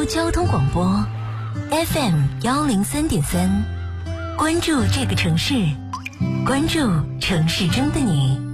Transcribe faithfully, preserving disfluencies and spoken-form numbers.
州交通广播 F M 幺零三点三，关注这个城市，关注城市中的你。